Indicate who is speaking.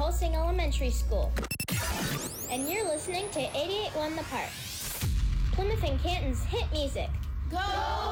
Speaker 1: Pulsing Elementary School. And you're listening to 88.1 The Park, Plymouth and Canton's hit music.
Speaker 2: Go